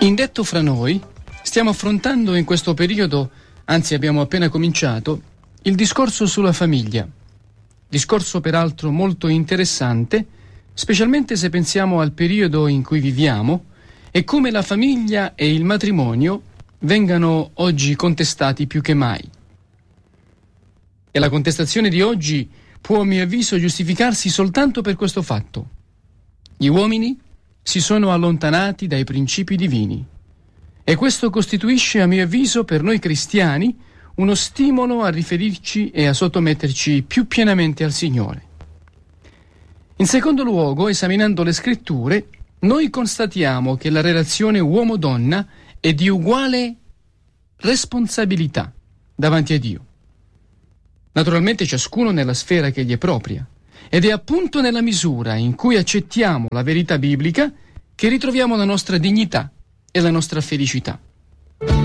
In detto fra noi, stiamo affrontando in questo periodo, anzi abbiamo appena cominciato, il discorso sulla famiglia. Discorso peraltro molto interessante, specialmente se pensiamo al periodo in cui viviamo e come la famiglia e il matrimonio vengano oggi contestati più che mai. E la contestazione di oggi può, a mio avviso, giustificarsi soltanto per questo fatto. Gli uomini si sono allontanati dai principi divini e questo costituisce, a mio avviso, per noi cristiani uno stimolo a riferirci e a sottometterci più pienamente al Signore. In secondo luogo, esaminando le Scritture, noi constatiamo che la relazione uomo-donna è di uguale responsabilità davanti a Dio. Naturalmente ciascuno nella sfera che gli è propria, ed è appunto nella misura in cui accettiamo la verità biblica che ritroviamo la nostra dignità e la nostra felicità.